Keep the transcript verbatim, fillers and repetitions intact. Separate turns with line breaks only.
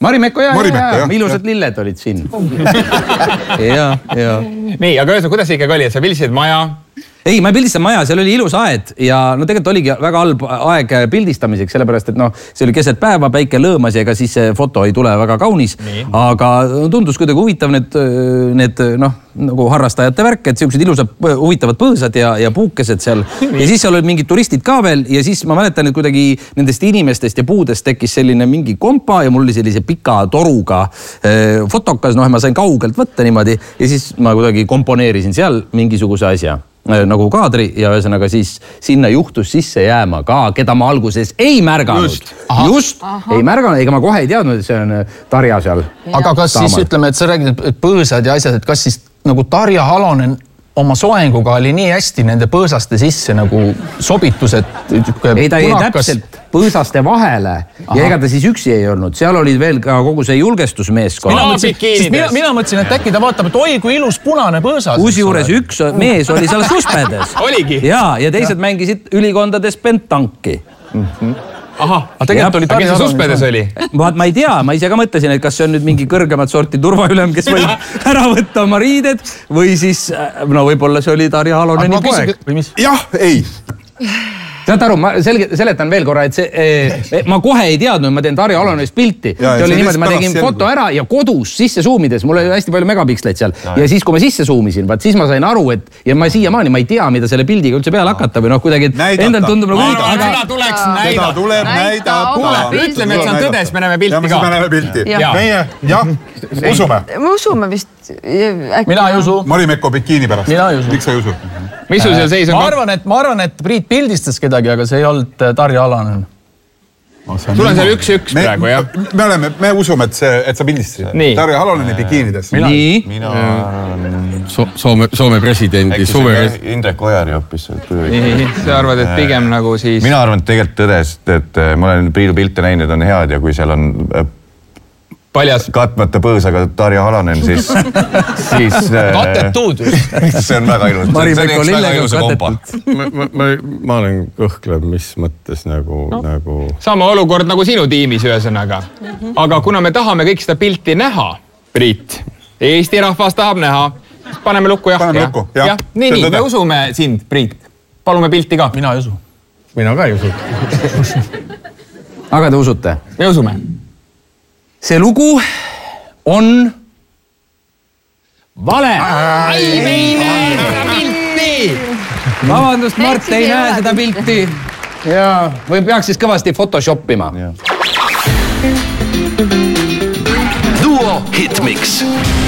Marimekko, jah, jah, ilusad lilled olid siin. ja, ja.
Nii, aga öeldes, kuidas ikkagi oli, et sa pildistasid maja?
Ei, ma pildistan maja, seal oli ilus aed ja no tegelikult oligi väga halb aeg pildistamiseks, sellepärast, et noh, see oli keset päeva, päike lõõmas ja ega siis see foto ei tule väga kaunis, Nii. aga tundus kuidagi huvitav need, need noh, nagu harrastajate värk, et siuksed ilusad huvitavad põõsad ja, ja puukesed seal. Nii. Ja siis seal olid mingid turistid ka veel ja siis ma mäletan, et kuidagi nendest inimestest ja puudest tekkis selline mingi kompa ja mul oli sellise pika toruga äh, fotokas, noh, ma sain kaugelt võtta niimoodi ja siis ma kuidagi komponeerisin seal mingisuguse asja. Nagu kaadri ja ühesõnaga siis sinna juhtus sisse jääma ka, keda ma alguses ei märganud. Just, Just ei märganud, ega ma kohe ei teadnud, et see on Tarja seal.
Aga kas Taamal. Siis ütleme, et sa räägid, et põõsad ja asjad, et kas siis nagu Tarja Halonen oma soenguga oli nii hästi nende põõsaste sisse nagu sobitused?
Ei, ta jäi täpselt põõsaste vahele Aha. ja ega ta siis üksi ei olnud. Seal oli veel ka kogu see julgestusmeeskond.
Mina mõtlesin, mina, mina mõtlesin, et äkki ta vaatab, et oi, kui ilus punane põõsas.
Uus juures üks mees oli seal suspedes.
Oligi?
Ja, ja teised ja. Mängisid ülikondades pentanki.
Mhm. Aha, aga tegelikult oli Tarja Halonen. Suspedes oli?
Ma, ma ei tea, ma ise ka mõtlesin, et kas see on nüüd mingi kõrgemat sorti turvaülem, kes võib ära võtta oma riided või siis, no võib-olla see oli Tarja Haloneni poeg.
Jah, ei.
Saad aru, ma selge, seletan veel korra, et see, eh, ma kohe ei teadnud, ma teen Tarja Halonenist pilti. Ja, see oli niimoodi, ma tegin foto ära ja kodus sisse zoomides, mul oli hästi palju megapiksleid seal. Ja, ja siis, kui ma sisse zoomisin, vaat siis ma sain aru, et ja ma siiamaani, ma ei tea, mida selle pildiga üldse peale hakata või noh, kuidagi, et endal tundub nagu...
Aga seda tuleks näidata.
Seda tuleb näidata.
Ütleme, et see on tõdes, me näeme pilti ka.
Ja me näeme pilti. Meie, jah, usume.
Me usume vist.
Mina ei usu.
Marimekko bikiini pärast.
Mina ei usu.
Miks sa ei usu?
Mis sul seal seis on?
Ma arvan, et, ma arvan, et Priit pildistas kedagi, aga see ei olnud Tarja Halonen.
Sul on seal üks-üks praegu, jah?
Me oleme, me usume, et, see, et sa pildistasid. Tarja Haloneni bikiinides.
Nii.
Mina Soome, Soome presidendi.
Äkki see Indrek Ojari hoppis.
Sa arvad, et pigem nagu siis...
Mina arvan, et tegelikult tõdes, et ma olen Priidu pilte näinud, on head ja kui seal on...
Paljas.
Katmata põõsaga Tarja Halonen, siis... siis
katetud.
See on väga ilus.
Marimekko lillega katetud.
Ma, ma, ma, ma olen kõhklev, mis mõttes nagu, no. nagu...
Sama olukord nagu sinu tiimis ühesõnaga. Aga kuna me tahame kõik seda pilti näha, Priit, Eesti rahvas tahab näha, paneme lukku jah.
Paneme lukku, jah.
jah. Nii, nii, me usume sind, Priit. Palume pilti ka.
Mina ei usu.
Mina ka ei usu.
Aga te usute?
Me usume.
See lugu on vale.
Ai, me ei näe seda pilti.
Vabandust, Mart, ei näe seda pilti. Ja, või peaks siis kõvasti photoshoppima.
Duo Hitmix.